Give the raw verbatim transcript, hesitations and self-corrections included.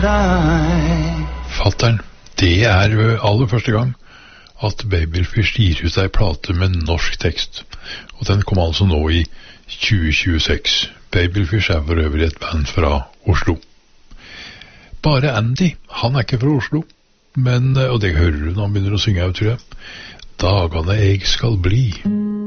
die. Fatteren, det er jo aller første gang at Babelfish gir ut ei plate med norsk tekst, og den kom altså nå i tjue tjueseks. Babelfish er for øvrig et band fra Oslo. Bare Andy, han er ikke fra Oslo, men, og det hører du når han begynner å synge, tror jeg. Dagene jeg skal bli.